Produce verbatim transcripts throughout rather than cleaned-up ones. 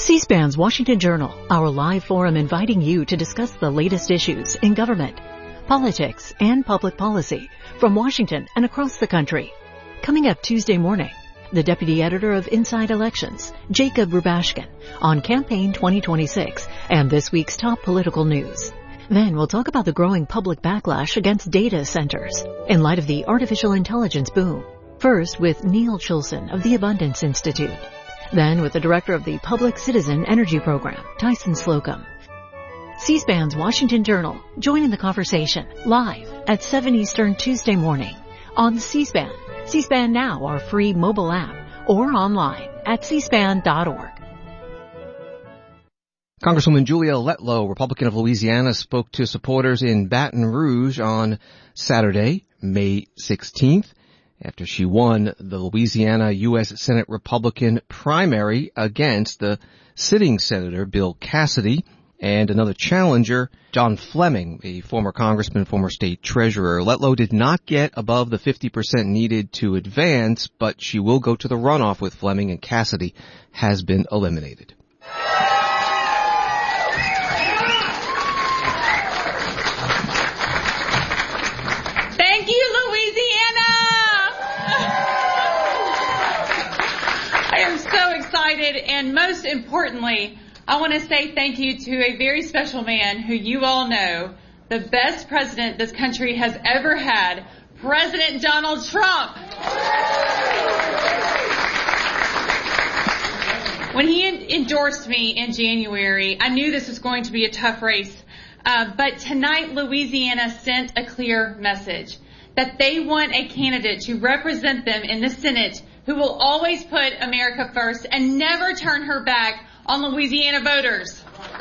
C-SPAN's Washington Journal, our live forum inviting you to discuss the latest issues in government, politics, and public policy from Washington and across the country. Coming up Tuesday morning, the deputy editor of Inside Elections, Jacob Rubashkin, on Campaign twenty twenty-six and this week's top political news. Then we'll talk about the growing public backlash against data centers in light of the artificial intelligence boom. First with Neil Chilson of the Abundance Institute. Then with the director of the Public Citizen Energy Program, Tyson Slocum. C-SPAN's Washington Journal. Join in the conversation live at seven Eastern Tuesday morning on C-SPAN, C-SPAN Now, our free mobile app, or online at c span dot org. Congresswoman Julia Letlow, Republican of Louisiana, spoke to supporters in Baton Rouge on Saturday, May sixteenth, after she won the Louisiana U S Senate Republican primary against the sitting Senator Bill Cassidy and another challenger, John Fleming, a former congressman, former state treasurer. Letlow did not get above the fifty percent needed to advance, but she will go to the runoff with Fleming, and Cassidy has been eliminated. Thank you, Louisiana! I am so excited, and most importantly, I want to say thank you to a very special man who you all know, the best president this country has ever had, President Donald Trump. When he endorsed me in January, I knew this was going to be a tough race. Uh, but tonight, Louisiana sent a clear message that they want a candidate to represent them in the Senate who will always put America first and never turn her back on Louisiana voters.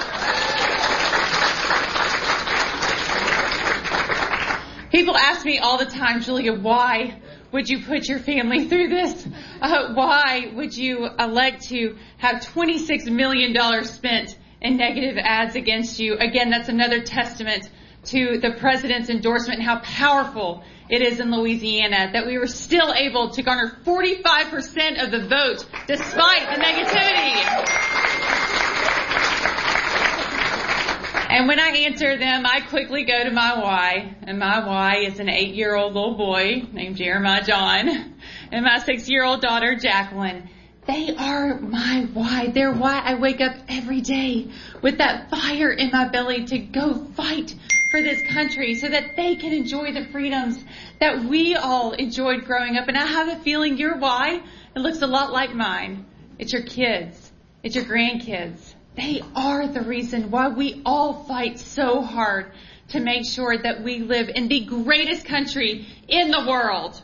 People ask me all the time, Julia, why would you put your family through this? Uh, why would you elect to have twenty-six million dollars spent in negative ads against you? Again, that's another testament to the president's endorsement and how powerful it is in Louisiana that we were still able to garner forty-five percent of the vote despite the negativity. And when I answer them, I quickly go to my why. And my why is an eight-year-old little boy named Jeremiah John and my six-year-old daughter, Jacqueline. They are my why. They're why I wake up every day with that fire in my belly to go fight for this country so that they can enjoy the freedoms that we all enjoyed growing up. And I have a feeling your why, it looks a lot like mine. It's your kids. It's your grandkids. They are the reason why we all fight so hard to make sure that we live in the greatest country in the world.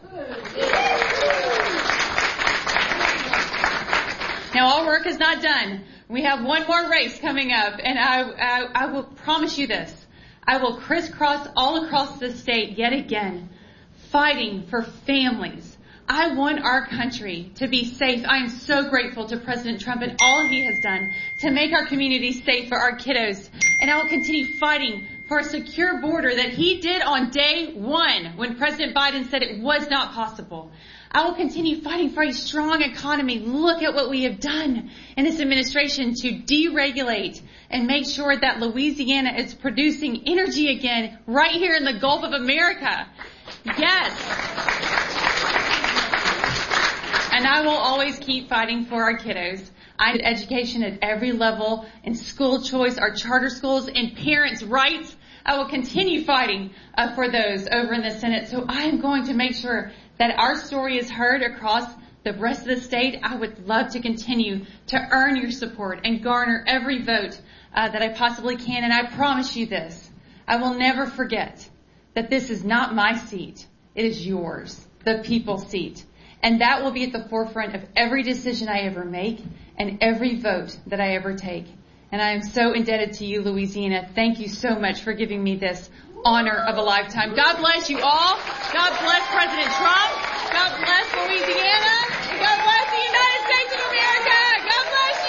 Now, our work is not done. We have one more race coming up, and I, I, I will promise you this. I will crisscross all across the state yet again, fighting for families. I want our country to be safe. I am so grateful to President Trump and all he has done to make our communities safe for our kiddos. And I will continue fighting for a secure border that he did on day one when President Biden said it was not possible. I will continue fighting for a strong economy. Look at what we have done in this administration to deregulate and make sure that Louisiana is producing energy again right here in the Gulf of America. Yes. And I will always keep fighting for our kiddos. I need education at every level, and school choice, our charter schools, and parents' rights. I will continue fighting uh, for those over in the Senate. So I am going to make sure that our story is heard across the rest of the state. I would love to continue to earn your support and garner every vote uh, that I possibly can. And I promise you this, I will never forget that this is not my seat. It is yours, the people's seat. And that will be at the forefront of every decision I ever make and every vote that I ever take. And I am so indebted to you, Louisiana. Thank you so much for giving me this honor of a lifetime. God bless you all. God bless President Trump. God bless Louisiana.